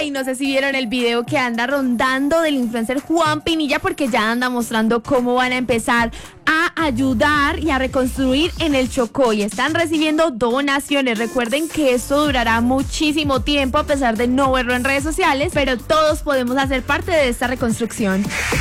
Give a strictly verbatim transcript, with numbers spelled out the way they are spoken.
Ay, no sé si vieron el video que anda rondando del influencer Juan Pinilla, porque ya anda mostrando cómo van a empezar a ayudar y a reconstruir en el Chocó y están recibiendo donaciones. Recuerden que esto durará muchísimo tiempo a pesar de no verlo en redes sociales, pero todos podemos hacer parte de esta reconstrucción.